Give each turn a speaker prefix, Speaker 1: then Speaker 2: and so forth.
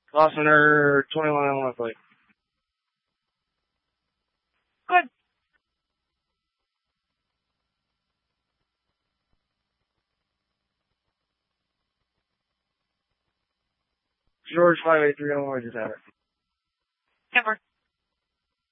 Speaker 1: Gossamer 21 on left leg.
Speaker 2: Good.
Speaker 1: George 583 on Warriors have it.
Speaker 2: Timber.